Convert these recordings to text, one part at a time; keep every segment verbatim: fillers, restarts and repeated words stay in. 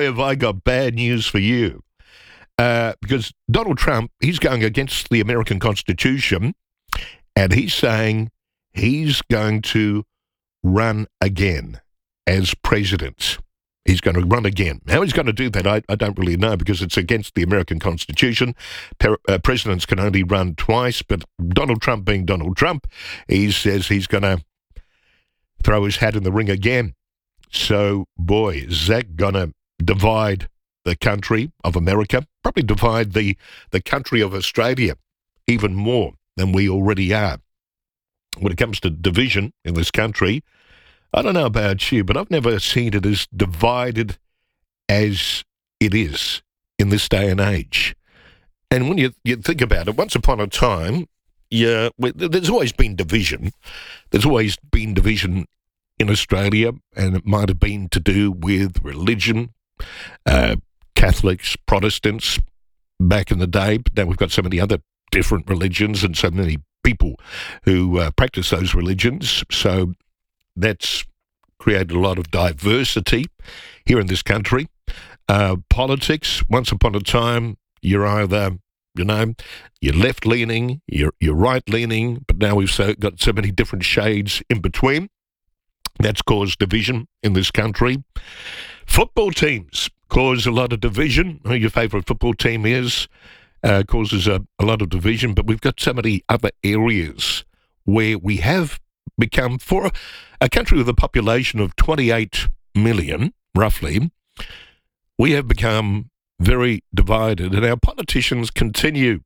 have I got bad news for you. Uh, because Donald Trump, he's going against the American Constitution, and he's saying he's going to run again as president. He's going to run again. How he's going to do that, I, I don't really know, because it's against the American Constitution. Per, uh, presidents can only run twice, but Donald Trump being Donald Trump, he says he's going to throw his hat in the ring again. So, boy, is that going to divide the country of America, probably divide the, the country of Australia even more than we already are. When it comes to division in this country, I don't know about you, but I've never seen it as divided as it is in this day and age. And when you, you think about it, once upon a time, yeah, there's always been division. There's always been division in Australia, and it might have been to do with religion, uh, Catholics, Protestants, back in the day. But now we've got so many other different religions and so many people who uh, practice those religions. So that's created a lot of diversity here in this country. Uh, politics, once upon a time, you're either, you know, you're left-leaning, you're, you're right-leaning, but now we've so, got so many different shades in between. That's caused division in this country. Football teams cause a lot of division. Who your favourite football team is uh, causes a, a lot of division, but we've got so many other areas where we have become, for a country with a population of twenty-eight million, roughly, we have become very divided, and our politicians continue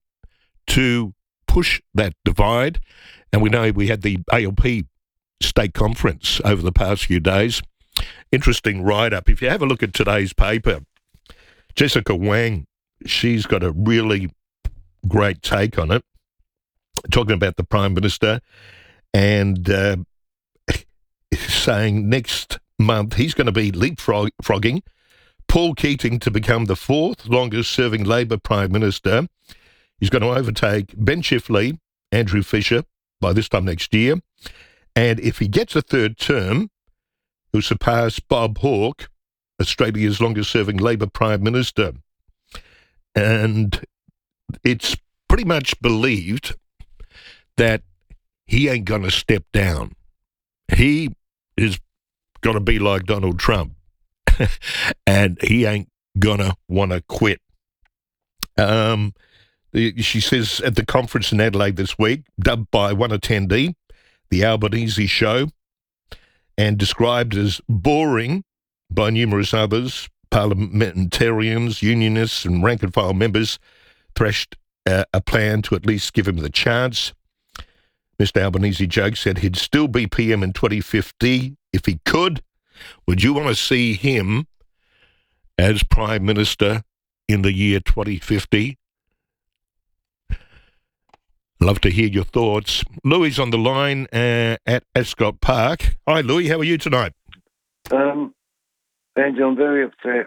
to push that divide. And we know we had the A L P state conference over the past few days. Interesting write-up. If you have a look at today's paper, Jessica Wang, she's got a really great take on it, talking about the Prime Minister, and uh, saying next month he's going to be leapfrogging Paul Keating to become the fourth longest-serving Labor Prime Minister. He's going to overtake Ben Chifley, Andrew Fisher, by this time next year. And if he gets a third term, he'll surpass Bob Hawke, Australia's longest-serving Labor Prime Minister. And it's pretty much believed that he ain't going to step down. He is going to be like Donald Trump, and he ain't going to want to quit. Um, she says at the conference in Adelaide this week, dubbed by one attendee, The Albanese Show, and described as boring by numerous others, parliamentarians, unionists, and rank-and-file members thrashed uh, a plan to at least give him the chance. Mister Albanese joke said he'd still be P M in twenty fifty if he could. Would you want to see him as Prime Minister in the year twenty fifty? Love to hear your thoughts. Louis on the line uh, at Ascot Park. Hi, Louis. How are you tonight? Um, Andrew, I'm very upset.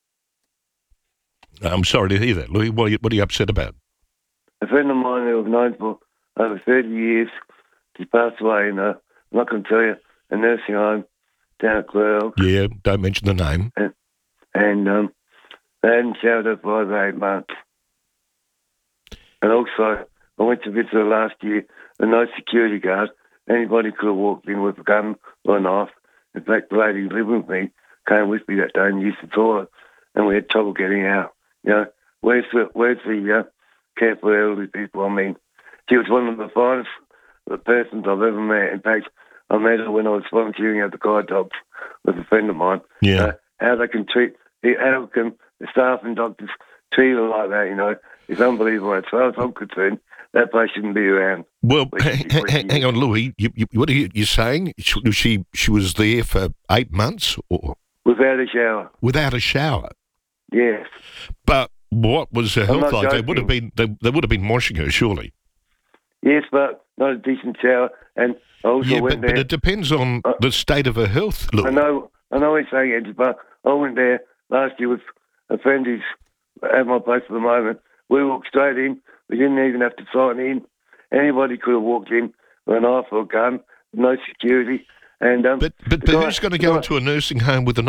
I'm sorry to hear that, Louis. What are you, what are you upset about? A friend of mine who I've known for over thirty years, she passed away in a, I'm not going to tell you, a nursing home down at Quirrell. Yeah, don't mention the name. And, and um, they hadn't showered her for over eight months. And also, I went to visit her last year, and no security guard. Anybody could have walked in with a gun or a knife. In fact, the lady who lived with me came with me that day and used the toilet, and we had trouble getting out. You know, where's the, where's the uh, care for elderly people? I mean, she was one of the finest persons I've ever met. In fact, I met her when I was volunteering at the guide dogs with a friend of mine. Yeah. Uh, how they can treat, how can the staff and doctors treat her like that, you know, it's unbelievable. As far as I'm concerned, that place shouldn't be around. Well, hang, hang, hang on, Louis. You, you, what are you you saying? She, she she was there for eight months, or without a shower? Without a shower. Yes. But what was her I'm health not like? They joking. would have been they, they would have been washing her, surely. Yes, but not a decent shower. And I also Yeah, went but, there. but it depends on Uh, the state of her health, Louis. I know, I know what you're saying, Andrew, but I went there last year with a friend who's at my place at the moment. We walked straight in. We didn't even have to sign in. Anybody could have walked in with a knife or a gun, no security. And um, But but, the but guy- who's going to the go guy- into a nursing home with a